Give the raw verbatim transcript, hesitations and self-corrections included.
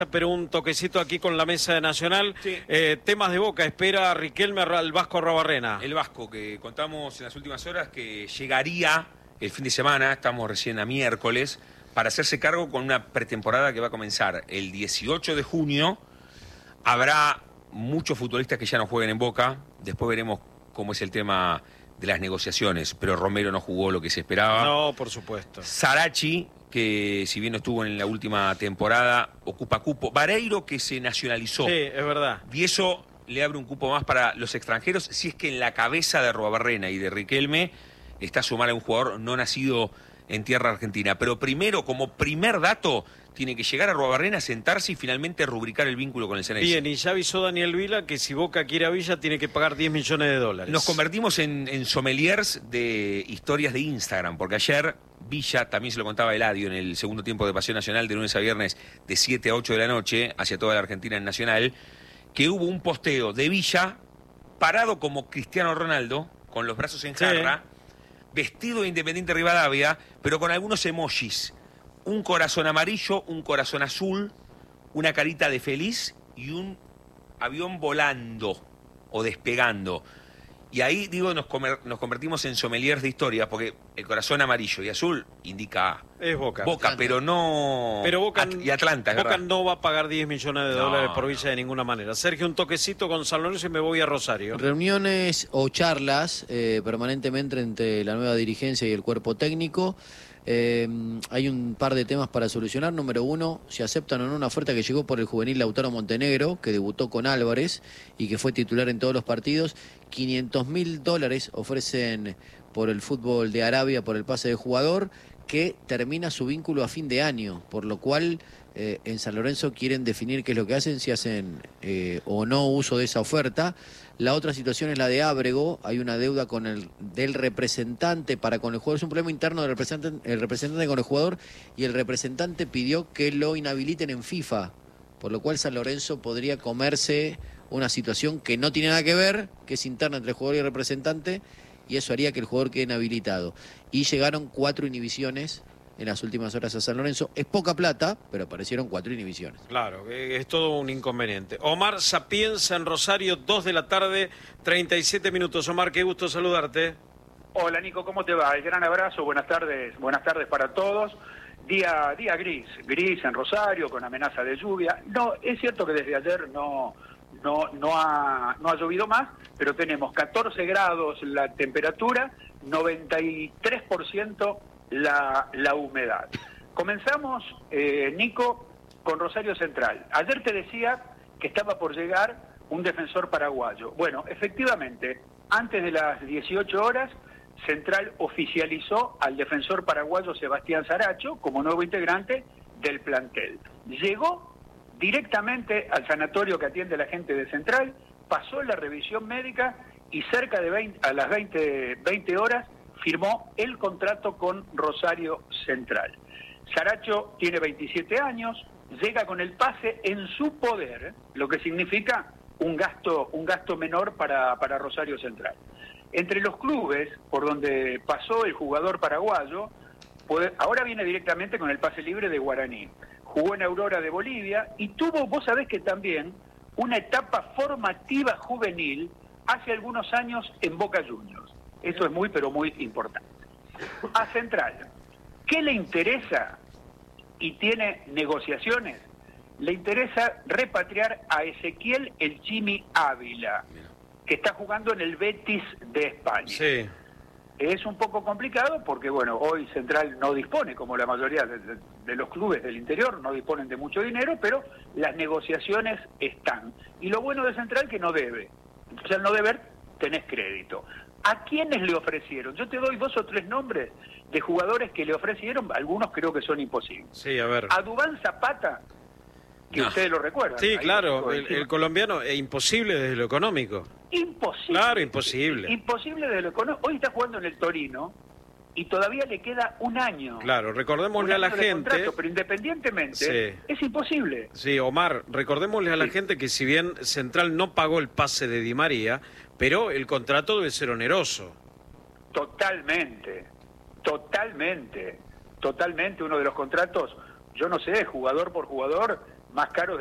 Pero un toquecito aquí con la mesa de Nacional. Sí. Eh, temas de Boca, espera a Riquelme al Vasco Arruabarrena. El Vasco, que contamos en las últimas horas que llegaría el fin de semana, estamos recién a miércoles, para hacerse cargo con una pretemporada que va a comenzar el dieciocho de junio. Habrá muchos futbolistas que ya no jueguen en Boca, después veremos cómo es el tema de las negociaciones, pero Romero no jugó lo que se esperaba. No, por supuesto. Sarachi, que si bien no estuvo en la última temporada, ocupa cupo. Vareiro, que se nacionalizó. Sí, es verdad. Y eso le abre un cupo más para los extranjeros, si es que en la cabeza de Arruabarrena y de Riquelme está sumar a un jugador no nacido en tierra argentina. Pero primero, como primer dato, tiene que llegar a Arruabarrena, sentarse y finalmente rubricar el vínculo con el Ceneice. Bien, y ya avisó Daniel Vila que si Boca quiere a Villa tiene que pagar diez millones de dólares. Nos convertimos en, en sommeliers de historias de Instagram, porque ayer Villa, también se lo contaba Eladio en el segundo tiempo de Pasión Nacional de lunes a viernes de siete a ocho de la noche, hacia toda la Argentina en Nacional, que hubo un posteo de Villa parado como Cristiano Ronaldo, con los brazos en jarra, sí, vestido de Independiente Rivadavia, pero con algunos emojis. Un corazón amarillo, un corazón azul, una carita de feliz y un avión volando o despegando. Y ahí, digo, nos, comer, nos convertimos en sommeliers de historia, porque el corazón amarillo y azul indica es Boca, Boca Atlanta. pero no... Pero Boca, At y Atlanta, es Boca verdad. no va a pagar diez millones de No, dólares por Villa no. de ninguna manera. Sergio, un toquecito con San Lorenzo y me voy a Rosario. Reuniones o charlas eh, permanentemente entre la nueva dirigencia y el cuerpo técnico. Eh, hay un par de temas para solucionar. Número uno, si aceptan o no una oferta que llegó por el juvenil Lautaro Montenegro, que debutó con Álvarez y que fue titular en todos los partidos. quinientos mil dólares ofrecen por el fútbol de Arabia por el pase de jugador, que termina su vínculo a fin de año, por lo cual eh, en San Lorenzo quieren definir qué es lo que hacen, si hacen eh, o no uso de esa oferta. La otra situación es la de Ábrego. Hay una deuda con el del representante para con el jugador. Es un problema interno del representante, el representante con el jugador, y el representante pidió que lo inhabiliten en FIFA, por lo cual San Lorenzo podría comerse una situación que no tiene nada que ver, que es interna entre el jugador y el representante, y eso haría que el jugador quede inhabilitado. Y llegaron cuatro inhibiciones en las últimas horas a San Lorenzo. Es poca plata, pero aparecieron cuatro inhibiciones. Claro, es todo un inconveniente. Omar Sapienza en Rosario, dos de la tarde, treinta y siete minutos. Omar, qué gusto saludarte. Hola Nico, ¿cómo te va? El gran abrazo, buenas tardes, buenas tardes para todos. Día, día gris, gris en Rosario, con amenaza de lluvia. No, es cierto que desde ayer no, no, no, ha, no ha llovido más, pero tenemos catorce grados la temperatura, noventa y tres por ciento la, la humedad. Comenzamos, eh, Nico, con Rosario Central. Ayer te decía que estaba por llegar un defensor paraguayo. Bueno, efectivamente, antes de las dieciocho horas, Central oficializó al defensor paraguayo Sebastián Saracho como nuevo integrante del plantel. Llegó directamente al sanatorio que atiende a la gente de Central, pasó la revisión médica y cerca de veinte, a las veinte, veinte horas firmó el contrato con Rosario Central. Saracho tiene veintisiete años, llega con el pase en su poder, lo que significa un gasto, un gasto menor para, para Rosario Central. Entre los clubes por donde pasó el jugador paraguayo, puede, ahora viene directamente con el pase libre de Guaraní. Jugó en Aurora de Bolivia y tuvo, vos sabés que también, una etapa formativa juvenil hace algunos años en Boca Juniors. Eso es muy, pero muy importante. A Central, ¿qué le interesa? Y tiene negociaciones. Le interesa repatriar a Ezequiel El Chimi Ávila, que está jugando en el Betis de España. Sí. Es un poco complicado porque, bueno, hoy Central no dispone, como la mayoría de, de, de los clubes del interior, no disponen de mucho dinero, pero las negociaciones están. Y lo bueno de Central que no debe. Entonces al no deber, tenés crédito. ¿A quiénes le ofrecieron? Yo te doy dos o tres nombres de jugadores que le ofrecieron, algunos creo que son imposibles. Sí, a ver. A Duván Zapata, que no. ustedes lo recuerdan. Sí, Ahí claro, el, el colombiano es imposible desde lo económico. Imposible. Claro, imposible. Imposible desde lo económico. Hoy está jugando en el Torino y todavía le queda un año. Claro, recordémosle a la gente... Contrato, pero independientemente, sí. es imposible. Sí, Omar, recordémosle a la sí. gente que si bien Central no pagó el pase de Di María, pero el contrato debe ser oneroso. Totalmente, totalmente, totalmente. Uno de los contratos, yo no sé, jugador por jugador, más caros